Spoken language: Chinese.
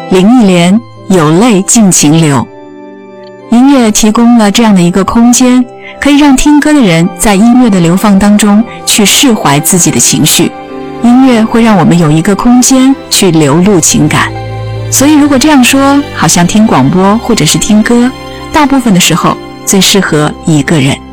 林忆莲，有泪尽情流。音乐提供了这样的一个空间，可以让听歌的人在音乐的流放当中去释怀自己的情绪。音乐会让我们有一个空间去流露情感。所以如果这样说，好像听广播或者是听歌，大部分的时候最适合一个人。